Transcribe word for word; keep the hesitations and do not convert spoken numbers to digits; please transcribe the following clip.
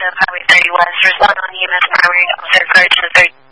of Highway thirty West. Respond on E M S primary, officer approach to thirty.